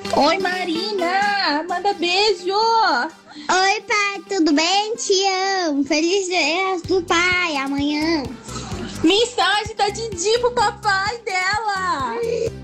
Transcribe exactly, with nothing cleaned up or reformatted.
Oi, Marina! Manda beijo! Oi, pai, tudo bem? Te amo. Feliz dia do pai amanhã. Mensagem da Didi pro papai dela!